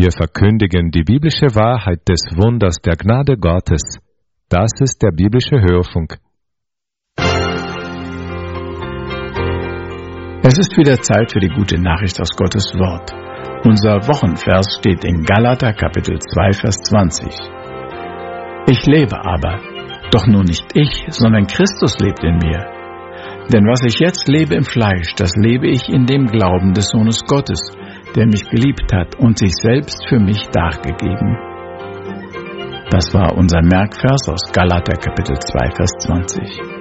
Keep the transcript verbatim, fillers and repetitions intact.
Wir verkündigen die biblische Wahrheit des Wunders der Gnade Gottes. Das ist der biblische Hörfunk. Es ist wieder Zeit für die gute Nachricht aus Gottes Wort. Unser Wochenvers steht in Galater Kapitel zwei, Vers zwanzig. Ich lebe aber, doch nun nicht ich, sondern Christus lebt in mir. Denn was ich jetzt lebe im Fleisch, das lebe ich in dem Glauben des Sohnes Gottes, der mich geliebt hat und sich selbst für mich dargegeben. Das war unser Merkvers aus Galater Kapitel zwei, Vers zwanzig.